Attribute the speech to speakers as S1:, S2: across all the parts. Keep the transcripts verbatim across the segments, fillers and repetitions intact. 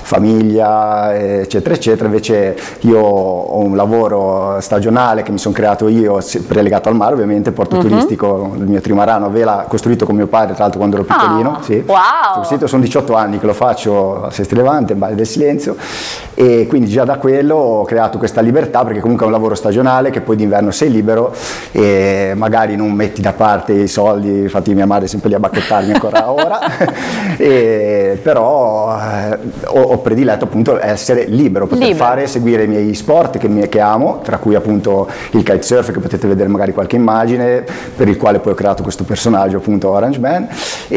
S1: famiglia, eccetera eccetera. Invece io ho un lavoro stagionale che mi sono creato io, sempre legato al mare ovviamente, porto uh-huh. turistico, il mio trimarano a vela costruito con mio padre, tra l'altro quando ero piccolino.
S2: Oh,
S1: sì.
S2: wow.
S1: Sono diciotto anni che lo faccio a Sesti Levante, in Valle del Silenzio, e quindi già da quello ho creato questa libertà, perché comunque è un lavoro stagionale che poi d'inverno sei libero e magari non metti da parte i soldi, infatti mia madre è sempre lì a bacchettarmi ancora ora, e, però eh, ho, ho prediletto appunto essere libero, poter libero. fare, seguire i miei sport che, mi, che amo, tra cui appunto il kitesurf, che potete vedere magari qualche immagine, per il quale poi ho creato questo personaggio appunto Orange Man,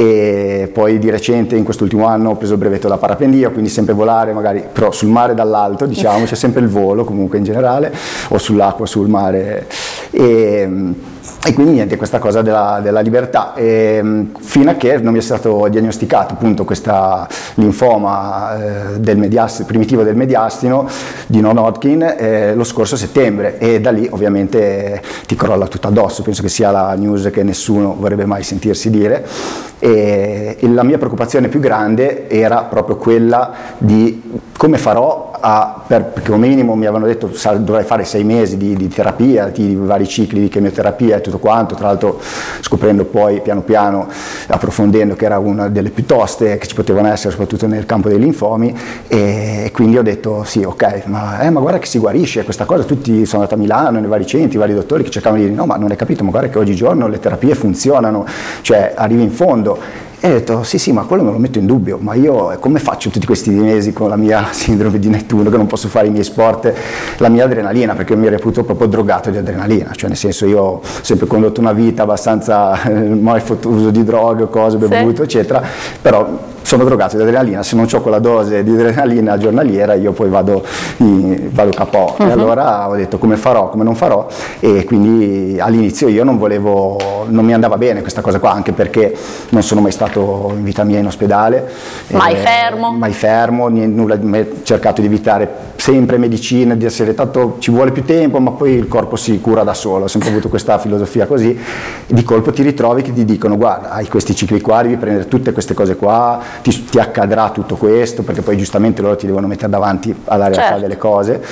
S1: e poi di recente in quest'ultimo anno ho preso il brevetto da parapendio, quindi sempre volare magari però sul mare dall'alto, diciamo, c'è sempre il volo comunque in generale, o sull'acqua, sul mare, e, e quindi niente, questa cosa della, della libertà, e, fino a che non mi è stato diagnosticato appunto questa linfoma eh, del mediastino, primitivo del mediastino di non-Hodgkin eh, lo scorso settembre, e da lì ovviamente ti crolla tutto addosso. Penso che sia la news che nessuno vorrebbe mai sentirsi dire, e, e la mia preoccupazione più grande era proprio quella di come farò a, per, perché un minimo mi avevano detto sa, dovrai fare sei mesi di, di terapia, di, di vari cicli di chemioterapia e tutto quanto, tra l'altro scoprendo poi piano piano, approfondendo, che era una delle più toste che ci potevano essere soprattutto nel campo dei linfomi, e quindi ho detto sì, ok, ma, eh, ma guarda che si guarisce questa cosa. Tutti sono andato a Milano, nei vari centri, i vari dottori che cercavano di dire no, ma non hai capito, ma guarda che oggigiorno le terapie funzionano, cioè arrivi in fondo. E ho detto sì sì, ma quello non lo metto in dubbio, ma io come faccio tutti questi mesi con la mia sindrome di Nettuno, che non posso fare i miei sport, la mia adrenalina, perché io mi reputo proprio drogato di adrenalina, cioè nel senso io ho sempre condotto una vita abbastanza, eh, mai fatto uso di droghe, cose, bevuto, sì. eccetera, però sono drogato di adrenalina, se non ho quella dose di adrenalina giornaliera io poi vado, in, vado K O. Uh-huh. E allora ho detto come farò, come non farò, e quindi all'inizio io non volevo, non mi andava bene questa cosa qua, anche perché non sono mai stato in vita mia in ospedale,
S2: mai
S1: eh,
S2: fermo
S1: mai fermo, niente, nulla, ho cercato di evitare sempre medicina, di essere tanto ci vuole più tempo ma poi il corpo si cura da solo, ho sempre avuto questa filosofia così, e di colpo ti ritrovi che ti dicono guarda hai questi cicli qua, devi prendere tutte queste cose qua, ti, ti accadrà tutto questo, perché poi giustamente loro ti devono mettere davanti alla realtà certo. delle cose,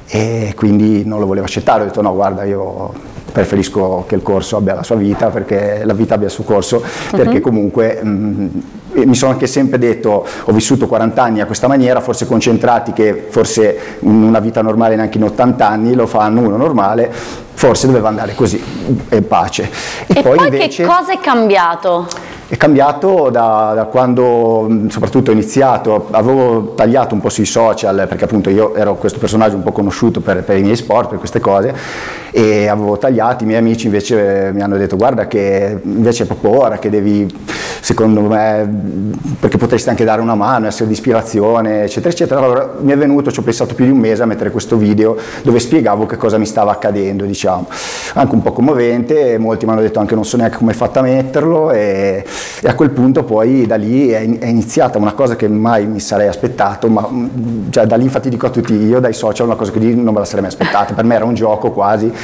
S1: e quindi non lo volevo accettare, ho detto no guarda io preferisco che il corso abbia la sua vita, perché la vita abbia il suo corso, perché uh-huh. comunque mh, mi sono anche sempre detto ho vissuto quaranta anni a questa maniera, forse concentrati che forse in una vita normale neanche in ottanta anni lo fanno uno normale, forse doveva andare così, e pace.
S2: E, e poi, poi invece, che cosa è cambiato?
S1: È cambiato da, da quando soprattutto ho iniziato, avevo tagliato un po' sui social, perché appunto io ero questo personaggio un po' conosciuto per, per i miei sport, per queste cose, e avevo tagliato. I miei amici invece mi hanno detto guarda che invece è proprio ora che devi, secondo me, perché potresti anche dare una mano, essere di ispirazione, eccetera eccetera. Allora mi è venuto, ci ho pensato più di un mese a mettere questo video dove spiegavo che cosa mi stava accadendo, diciamo, anche un po' commovente, molti mi hanno detto anche non so neanche come hai fatto a metterlo, e E a quel punto poi da lì è iniziata una cosa che mai mi sarei aspettato, ma cioè, da lì infatti dico a tutti, io dai social una cosa che non me la sarei mai aspettata, per me era un gioco quasi,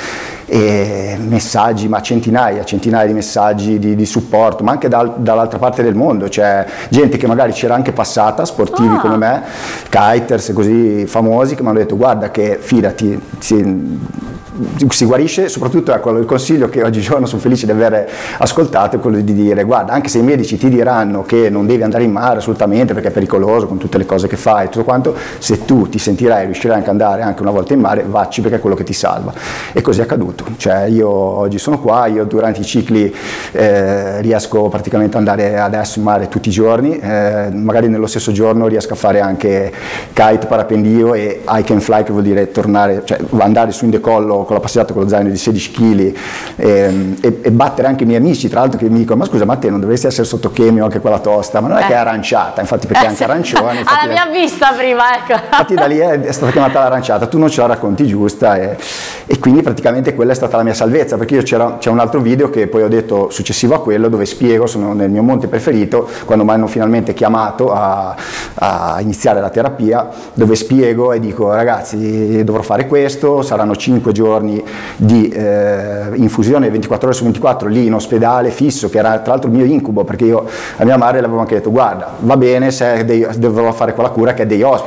S1: e messaggi, ma centinaia, centinaia di messaggi di, di supporto, ma anche dal, dall'altra parte del mondo, cioè gente che magari c'era anche passata, sportivi ah. come me, kiters e così famosi, che mi hanno detto guarda che fidati, si, si guarisce. Soprattutto ecco, il consiglio che oggigiorno sono felice di aver ascoltato è quello di dire guarda, anche se i medici ti diranno che non devi andare in mare assolutamente perché è pericoloso con tutte le cose che fai e tutto quanto, se tu ti sentirai riuscirai anche ad andare anche una volta in mare, vacci, perché è quello che ti salva. E così è accaduto, cioè io oggi sono qua, io durante i cicli eh, riesco praticamente ad andare adesso in mare tutti i giorni, eh, magari nello stesso giorno riesco a fare anche kite, parapendio e I can fly, che vuol dire tornare, cioè andare su in decollo con la passeggiata con lo zaino di sedici chili, e, e, e battere anche i miei amici, tra l'altro, che mi dicono ma scusa, ma te non dovresti essere sotto chemio anche quella tosta? Ma non è eh. che è aranciata, infatti, perché
S2: eh,
S1: è anche arancione.
S2: Alla mia è, vista prima, ecco.
S1: Infatti da lì è, è stata chiamata l'aranciata, tu non ce la racconti giusta, e, e quindi praticamente quella è stata la mia salvezza, perché io c'era, c'è un altro video che poi ho detto successivo a quello, dove spiego, sono nel mio monte preferito, quando mi hanno finalmente chiamato a, a iniziare la terapia, dove spiego e dico ragazzi dovrò fare questo, saranno cinque giorni di eh, infusione ventiquattro ore su ventiquattro lì in ospedale fisso, che era tra l'altro il mio incubo, perché io a mia madre le avevo anche detto guarda va bene se dei, dovrò fare quella cura che è dei ospiti,